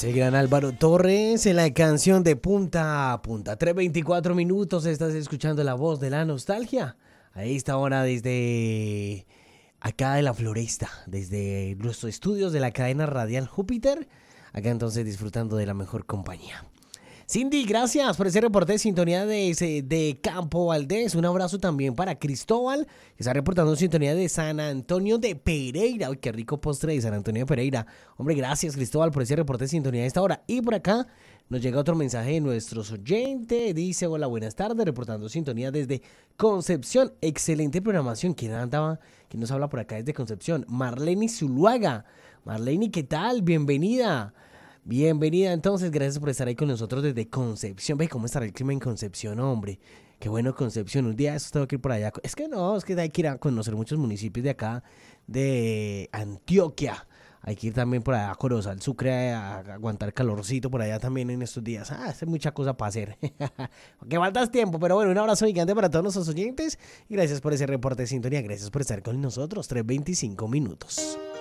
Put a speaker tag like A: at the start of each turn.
A: Ese gran Álvaro Torres en la canción de punta a punta. 3:24 minutos, estás escuchando la voz de la nostalgia. Ahí está ahora desde acá de la Floresta, desde nuestros estudios de la cadena radial Júpiter. Acá entonces disfrutando de la mejor compañía. Cindy, gracias por ese reporte de sintonía de Campo Valdés. Un abrazo también para Cristóbal, que está reportando sintonía de San Antonio de Pereira. Uy, qué rico postre de San Antonio de Pereira. Hombre, gracias Cristóbal por ese reporte de sintonía de esta hora. Y por acá nos llega otro mensaje de nuestros oyentes. Dice, hola, buenas tardes, reportando sintonía desde Concepción. Excelente programación. ¿Quién andaba? ¿Quién nos habla por acá desde Concepción? Marlene Zuluaga. Marlene, ¿qué tal? Bienvenida. Bienvenida, entonces, gracias por estar ahí con nosotros desde Concepción. Ve cómo estará el clima en Concepción, hombre. Qué bueno Concepción, un día eso tengo que ir por allá. Es que hay que ir a conocer muchos municipios de acá, de Antioquia. Hay que ir también por allá a Corozal, Sucre, a aguantar calorcito por allá también en estos días. Hay mucha cosa para hacer. Que faltas tiempo, pero bueno, un abrazo gigante para todos nuestros oyentes. Y gracias por ese reporte de sintonía, gracias por estar con nosotros, 3:25 minutos.